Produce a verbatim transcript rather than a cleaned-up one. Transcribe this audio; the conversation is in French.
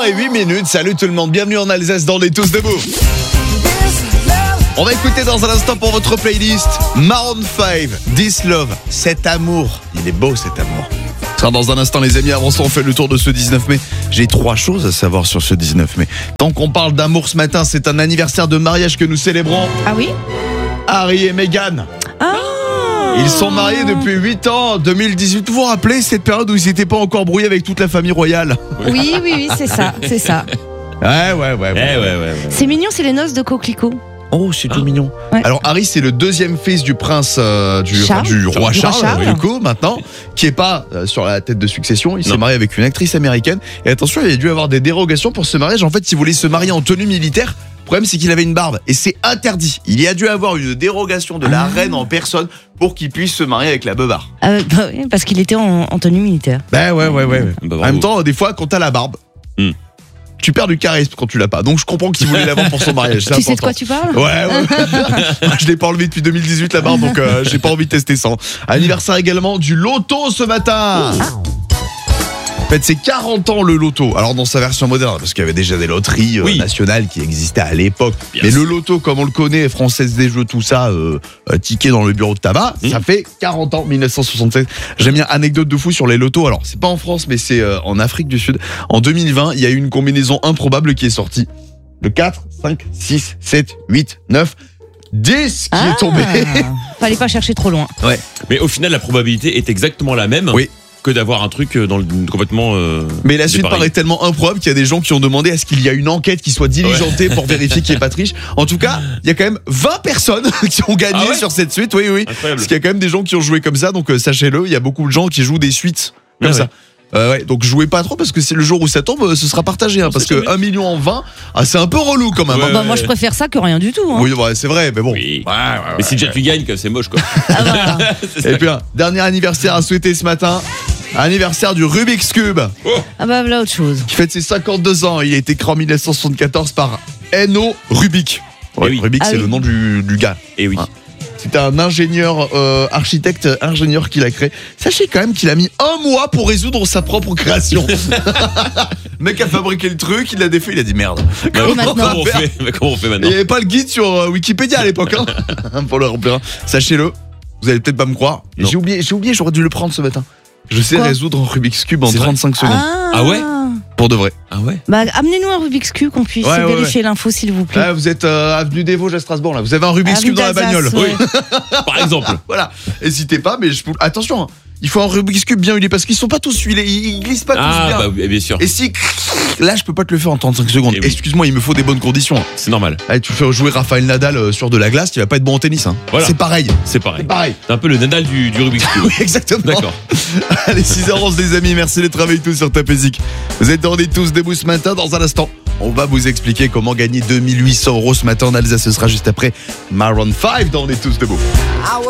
heures huit minutes, salut tout le monde, bienvenue en Alsace dans les Tous Debout. On va écouter dans un instant pour votre playlist Maroon cinq, This Love, cet amour. Il est beau cet amour. Ce sera dans un instant les amis, avant ça on fait le tour de ce dix-neuf mai. J'ai trois choses à savoir sur ce dix-neuf mai. Tant qu'on parle d'amour ce matin, c'est un anniversaire de mariage que nous célébrons. Ah oui? Harry et Meghan. Ah. Ils sont mariés depuis huit ans, deux mille dix-huit. Vous vous rappelez cette période où ils n'étaient pas encore brouillés avec toute la famille royale? Oui, oui, oui, c'est ça, c'est ça. Ouais, ouais, ouais. ouais, Eh ouais, ouais, ouais. C'est mignon, c'est les noces de coquelicot. Oh, c'est tout mignon. Ouais. Alors Harry, c'est le deuxième fils du prince euh, du, Charles. du roi Du roi Charles, Charles. du coup, maintenant, qui est pas euh, sur la tête de succession. Il s'est Non. marié avec une actrice américaine. Et attention, il a dû avoir des dérogations pour ce mariage. En fait, s'il voulait se marier en tenue militaire, le problème c'est qu'il avait une barbe et c'est interdit. Il y a dû avoir une dérogation de la Ah. reine en personne pour qu'il puisse se marier avec la beubare. Euh, bah oui, parce qu'il était en, en tenue militaire. Ben ouais, ouais, ouais. ouais. Bah, en bravo. même temps, des fois, quand t'as la barbe, Hmm. tu perds du charisme quand tu l'as pas. Donc je comprends qu'il voulait l'avoir pour son mariage. c'est Tu sais de important. quoi tu parles? Ouais, ouais. Je l'ai pas enlevé depuis deux mille dix-huit la barbe, donc euh, j'ai pas envie de tester ça. Anniversaire également du loto ce matin. En fait, c'est quarante ans le loto. Alors dans sa version moderne, parce qu'il y avait déjà des loteries euh, Oui. nationales qui existaient à l'époque. Bien Mais sûr. le loto, comme on le connaît, Française des Jeux, tout ça, euh, euh, ticket dans le bureau de tabac, Mmh. ça fait quarante ans, mille neuf cent soixante-seize. J'aime bien anecdote de fou sur les lotos. Alors c'est pas en France, mais c'est euh, en Afrique du Sud. En deux mille vingt, il y a eu une combinaison improbable qui est sortie. Le quatre, cinq, six, sept, huit, neuf, dix qui est tombé. Fallait pas chercher trop loin. Mais au final, la probabilité est exactement la même Oui. que d'avoir un truc dans le complètement. Euh, Mais la suite dépareillé. paraît tellement improbable qu'il y a des gens qui ont demandé à ce qu'il y a une enquête qui soit diligentée pour vérifier qu'il n'y ait pas de triche. En tout cas, il y a quand même vingt personnes qui ont gagné Ah ouais sur cette suite. Oui, oui. Incroyable. Parce qu'il y a quand même des gens qui ont joué comme ça. Donc euh, sachez-le, il y a beaucoup de gens qui jouent des suites comme Ah ça. ouais. Euh, ouais, donc jouez pas trop parce que c'est le jour où ça tombe, euh, ce sera partagé. Hein, On parce sait que jamais. un million en vingt, ah, c'est un peu relou quand même. Ouais. hein. Bah, moi, je préfère ça que rien du tout. Hein. Oui, ouais, c'est vrai, mais bon. Oui. Ouais, ouais, ouais. Mais si déjà tu gagnes, que c'est moche quoi. Ah, voilà. C'est ça. Et puis un dernier anniversaire à souhaiter ce matin. Anniversaire du Rubik's Cube. Ah bah voilà autre chose. Qui fête ses cinquante-deux ans. Il a été créé en mille neuf cent soixante-quatorze par Enno Rubik. Ouais, Eh oui. Rubik, Ah c'est oui. le nom du, du gars. Et oui. Ah. C'était un ingénieur, euh, architecte, ingénieur qui l'a créé. Sachez quand même qu'il a mis un mois pour résoudre sa propre création. Le mec a fabriqué le truc, il l'a défait, il a dit merde. Bah, Et maintenant comment on fait Bah, Comment on fait Il maintenant n'y avait pas le guide sur euh, Wikipédia à l'époque, hein, pour le remplir. Sachez-le, vous allez peut-être pas me croire. Non. J'ai oublié, j'ai oublié, j'aurais dû le prendre ce matin. Je sais Quoi résoudre un Rubik's Cube en C'est vrai trente-cinq secondes. Ah, Ah ouais Pour de vrai. Ah ouais. Bah amenez-nous un Rubik's Cube qu'on puisse Ouais, ouais, vérifier l'info s'il vous plaît. Là, vous êtes euh, avenue des Vosges à Strasbourg, là. Vous avez un Rubik's Avenue Cube dans la d'Alsace, bagnole. ouais. Par exemple. Voilà. N'hésitez pas, mais je vous... attention, hein. Il faut un Rubik's Cube bien huilé parce qu'ils sont pas tous huilés, ils glissent pas tous Ah bien. bah oui, bien sûr. Et si là, je peux pas te le faire en trente-cinq secondes. Eh oui. Excuse-moi, il me faut des bonnes conditions. C'est normal. Allez, tu fais jouer Rafael Nadal euh, sur de la glace, il va pas être bon en tennis. Hein. Voilà. C'est pareil. C'est C'est pareil. pareil. C'est un peu le Nadal du, du Rubik's Cube. Oui, exactement. D'accord. Allez, six heures onze les amis, merci d'être avec nous sur Tapézik. Vous êtes dans les tous debout ce matin. Dans un instant, on va vous expliquer comment gagner deux mille huit cents euros ce matin en Alsace. Ce sera juste après Maroon cinq dans les tous debout.